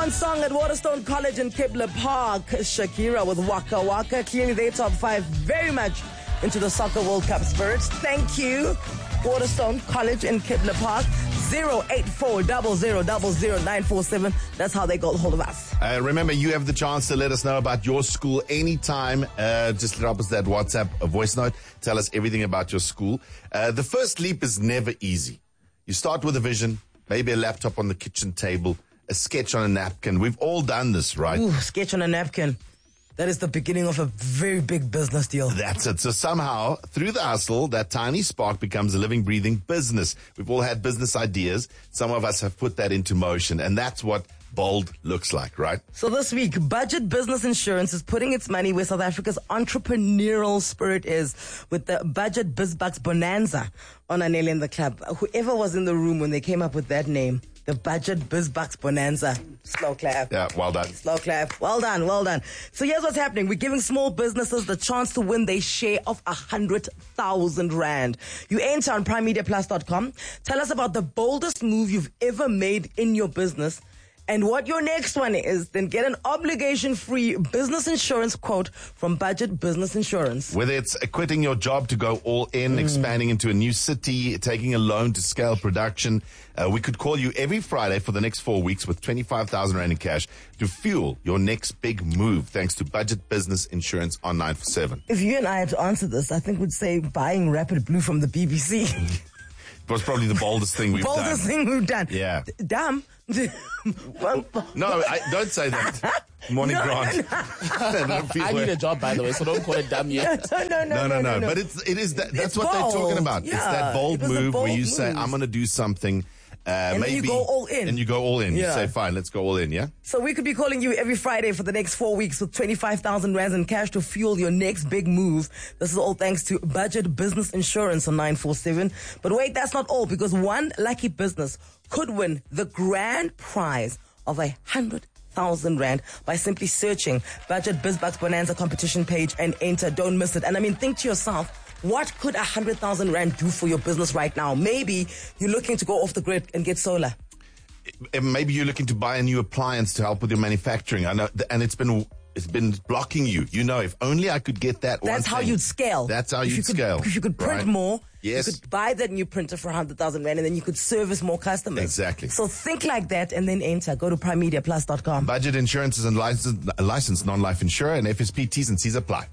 #1 song at Waterstone College in Kibble Park. Shakira with Waka Waka. Clearly they top 5 very much into the Soccer World Cup spirit. Thank you, Waterstone College in Kibble Park. 084-0000-947. That's how they got hold of us. Remember, you have the chance to let us know about your school anytime. Just drop us that WhatsApp voice note. Tell us everything about your school. The first leap is never easy. You start with a vision, maybe a laptop on the kitchen table, a sketch on a napkin. We've all done this, right? Ooh, sketch on a napkin. That is the beginning of a very big business deal. That's it. So somehow, through the hustle, that tiny spark becomes a living, breathing business. We've all had business ideas. Some of us have put that into motion, and that's what bold looks like, right? So this week, Budget Business Insurance is putting its money where South Africa's entrepreneurial spirit is with the Budget BizBucks Bonanza on Anele in the Club. Whoever was in the room when they came up with that name, the Budget BizBucks Bonanza. Slow clap. Yeah, well done. Slow clap. Well done, well done. So here's what's happening. We're giving small businesses the chance to win their share of 100,000 Rand. You enter on primemediaplus.com. Tell us about the boldest move you've ever made in your business and what your next one is. Then get an obligation-free business insurance quote from Budget Business Insurance. Whether it's quitting your job to go all in, expanding into a new city, taking a loan to scale production, we could call you every Friday for the next 4 weeks with 25,000 Rand in cash to fuel your next big move, thanks to Budget Business Insurance on 947. If you and I had to answer this, I think we'd say buying Rapid Blue from the BBC. It was probably the boldest thing we've done. Boldest thing we've done. Yeah. Damn. No, don't say that. Morning, Grant. I need a job, by the way, so don't call it dumb yet. No. But it is that's It's what bold. they're talking about. Yeah, It's that bold it was a move bold where you say, move. I'm going to do something. And maybe, then you go all in. And you go all in. Yeah. You say, fine, let's go all in, yeah? So we could be calling you every Friday for the next 4 weeks with 25,000 Rands in cash to fuel your next big move. This is all thanks to Budget Business Insurance on 947. But wait, that's not all, because one lucky business could win the grand prize of 100,000 Rand by simply searching Budget BizBucks Bonanza competition page and enter. Don't miss it. And I mean, think to yourself, what could 100,000 Rand do for your business right now? Maybe you're looking to go off the grid and get solar. Maybe you're looking to buy a new appliance to help with your manufacturing. I know, and it's been blocking you. You know, if only I could get that one That's how thing. you'd scale. That's how you'd scale. If you could print right? more, yes. you could buy that new printer for 100,000 Rand and then you could service more customers. Exactly. So think like that and then enter. Go to primemediaplus.com. Budget Insurance is a licensed non-life insurer, and FSP T's and C's apply.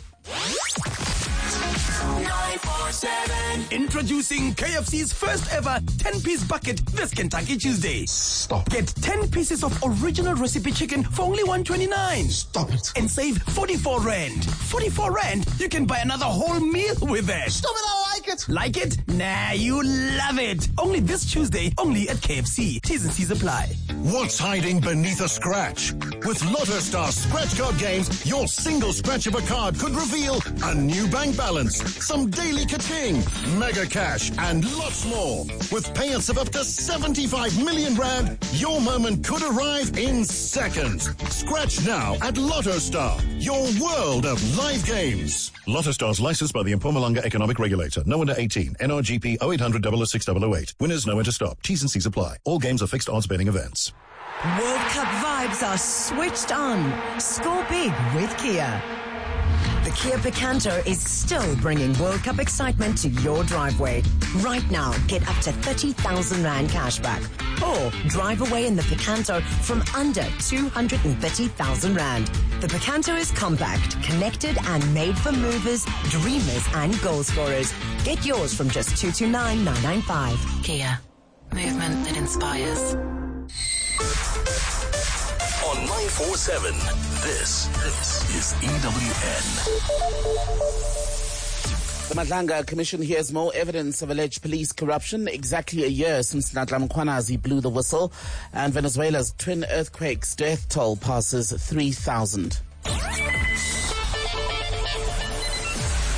947. Introducing KFC's first ever 10-piece bucket this Kentucky Tuesday. Stop. Get 10 pieces of original recipe chicken for only 129. Stop it. And save 44 Rand. 44 Rand, you can buy another whole meal with that. Stop it, I like it. Like it? Nah, you love it. Only this Tuesday, only at KFC. T's and C's apply. What's hiding beneath a scratch? With Lotto Star scratch card games, your single scratch of a card could reveal a new bank balance, some daily ka-ching, mega cash, and lots more. With payouts of up to 75 million Rand, your moment could arrive in seconds. Scratch now at Lotto Star, your world of live games. Lotto Star's licensed by the Mpumalanga Economic Regulator. No under 18. NRGP 0800 006 Winners know when to stop. T's and C's apply. All games are fixed odds betting events. World Cup vibes are switched on. Score big with Kia. The Kia Picanto is still bringing World Cup excitement to your driveway. Right now, get up to 30,000 Rand cashback. Or drive away in the Picanto from under 230,000 Rand. The Picanto is compact, connected, and made for movers, dreamers, and goal scorers. Get yours from just 229,995. Kia. Movement that inspires. On 947, this is EWN. The Madlanga Commission hears more evidence of alleged police corruption exactly a year since Natlam Kwanazi blew the whistle, and Venezuela's twin earthquakes death toll passes 3,000.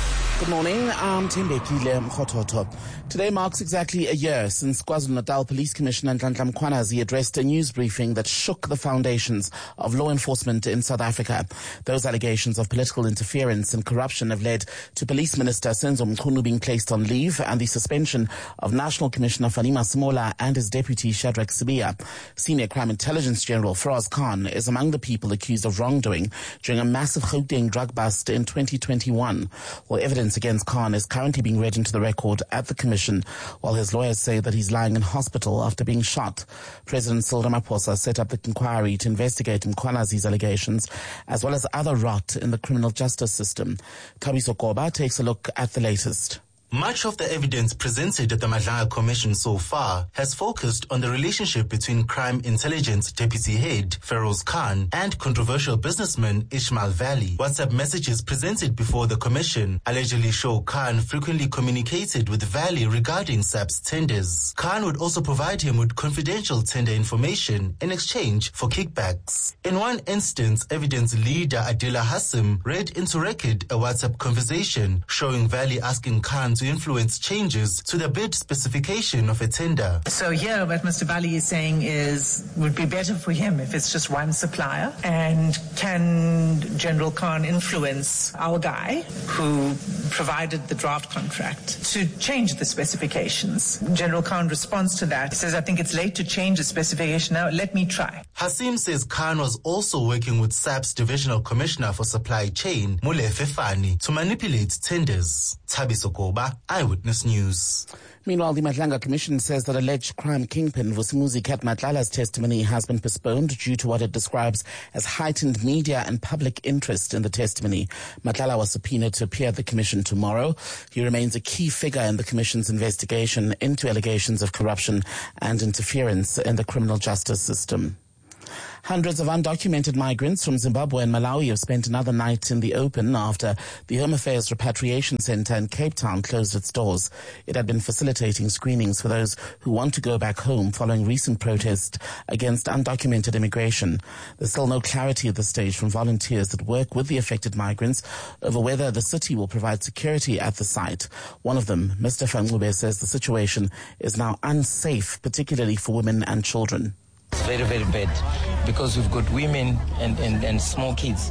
Good morning, I'm Tembekile Mkhototo. Today marks exactly a year since KwaZulu-Natal Police Commissioner Nhlanhla Mkhwanazi addressed a news briefing that shook the foundations of law enforcement in South Africa. Those allegations of political interference and corruption have led to Police Minister Senzo Mchunu being placed on leave and the suspension of National Commissioner Fani Masemola and his deputy Shadrack Sibiya. Senior Crime Intelligence General Faraz Khan is among the people accused of wrongdoing during a massive Gauteng drug bust in 2021. Well, evidence against Khan is currently being read into the record at the Commission, while his lawyers say that he's lying in hospital after being shot. President Cyril Ramaphosa set up the inquiry to investigate Mkhwanazi's allegations, as well as other rot in the criminal justice system. Thabiso Koba takes a look at the latest. Much of the evidence presented at the Madlanga Commission so far has focused on the relationship between Crime Intelligence Deputy Head Feroz Khan and controversial businessman Ishmael Valley. WhatsApp messages presented before the Commission allegedly show Khan frequently communicated with Valley regarding SAP's tenders. Khan would also provide him with confidential tender information in exchange for kickbacks. In one instance, evidence leader Adila Hassim read into record a WhatsApp conversation showing Valley asking Khan to influence changes to the bid specification of a tender. So here what Mr. Valley is saying is would be better for him if it's just one supplier, and can General Khan influence our guy who provided the draft contract to change the specifications. General Khan responds to that. He says, I think it's late to change the specification now, let me try. Hasim says Khan was also working with SAP's Divisional Commissioner for Supply Chain, Molefe Fani, to manipulate tenders. Thabiso Koba, Eyewitness News. Meanwhile, the Madlanga Commission says that alleged crime kingpin Vusimuzi Kat Matlala's testimony has been postponed due to what it describes as heightened media and public interest in the testimony. Matlala was subpoenaed to appear at the Commission tomorrow. He remains a key figure in the Commission's investigation into allegations of corruption and interference in the criminal justice system. Hundreds of undocumented migrants from Zimbabwe and Malawi have spent another night in the open after the Home Affairs Repatriation Center in Cape Town closed its doors. It had been facilitating screenings for those who want to go back home following recent protests against undocumented immigration. There's still no clarity at this stage from volunteers that work with the affected migrants over whether the city will provide security at the site. One of them, Mr. Fangube, says the situation is now unsafe, particularly for women and children. It's very, very bad because we've got women and small kids